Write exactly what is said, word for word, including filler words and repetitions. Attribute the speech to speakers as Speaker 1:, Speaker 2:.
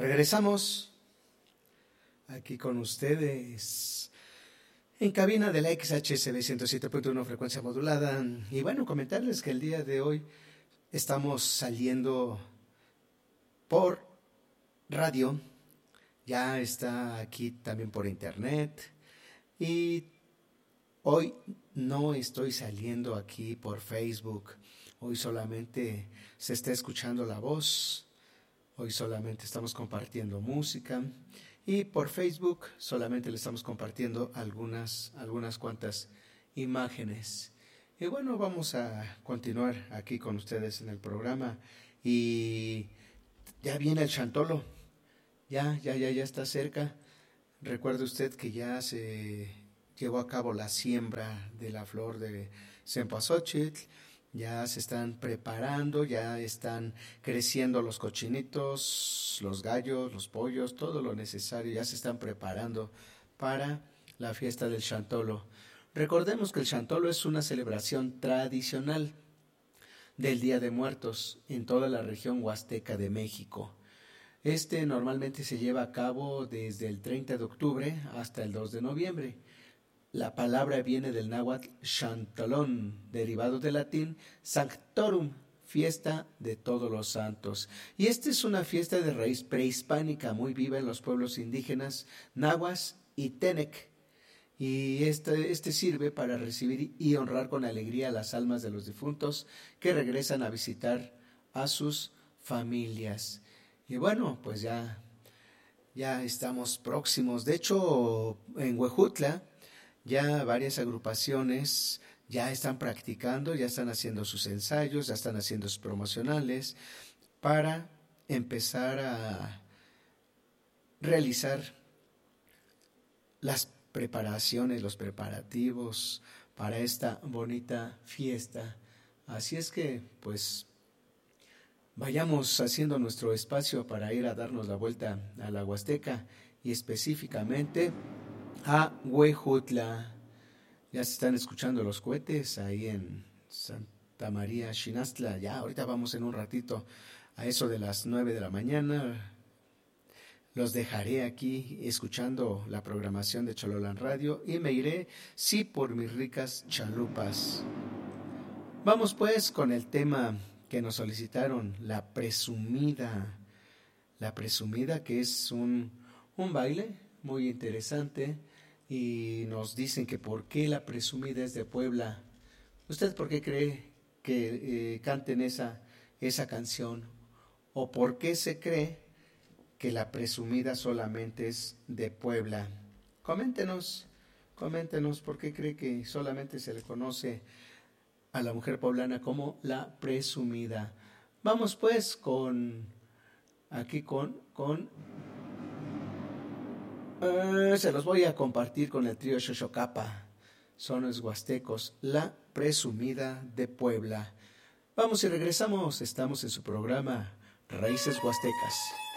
Speaker 1: Regresamos aquí con ustedes en cabina de la X H S B ciento siete punto uno frecuencia modulada. Y bueno, comentarles que el día de hoy estamos saliendo por radio, ya está aquí también por internet, y hoy no estoy saliendo aquí por Facebook. Hoy solamente se está escuchando la voz. Hoy solamente estamos compartiendo música. Y por Facebook solamente le estamos compartiendo algunas, algunas cuantas imágenes. Y bueno, vamos a continuar aquí con ustedes en el programa. Y ya viene el Chantolo. Ya, ya, ya, ya está cerca. Recuerde usted que ya se llevó a cabo la siembra de la flor de cempasúchil. Ya se están preparando, ya están creciendo los cochinitos, los gallos, los pollos, todo lo necesario. Ya se están preparando para la fiesta del Chantolo. Recordemos que el Chantolo es una celebración tradicional del Día de Muertos en toda la región huasteca de México. Este normalmente se lleva a cabo desde el treinta de octubre hasta el dos de noviembre. La palabra viene del náhuatl Chantolón, derivado del latín Sanctorum, fiesta de todos los santos. Y esta es una fiesta de raíz prehispánica muy viva en los pueblos indígenas nahuas y tenec. Y este, este sirve para recibir y honrar con alegría las almas de los difuntos que regresan a visitar a sus familias. Y bueno, pues ya, ya estamos próximos. De hecho, en Huejutla, ya varias agrupaciones ya están practicando, ya están haciendo sus ensayos, ya están haciendo sus promocionales para empezar a realizar las preparaciones, los preparativos para esta bonita fiesta. Así es que, pues, vayamos haciendo nuestro espacio para ir a darnos la vuelta a la Huasteca y específicamente a Huejutla. Ya se están escuchando los cohetes ahí en Santa María Xinastla. Ya ahorita vamos en un ratito a eso de las nueve de la mañana. Los dejaré aquí escuchando la programación de Chololán Radio y me iré, sí, por mis ricas chalupas. Vamos pues con el tema que nos solicitaron, la presumida. La presumida, que es un, un baile muy interesante. Y nos dicen que por qué la presumida es de Puebla. ¿Usted por qué cree que eh, canten esa, esa canción? ¿O por qué se cree que la presumida solamente es de Puebla? Coméntenos, coméntenos por qué cree que solamente se le conoce a la mujer poblana como la presumida. Vamos pues con, aquí con, con Uh, se los voy a compartir con el trío Xochocapa, sones huastecos, la presumida de Puebla. Vamos y regresamos, estamos en su programa Raíces Huastecas.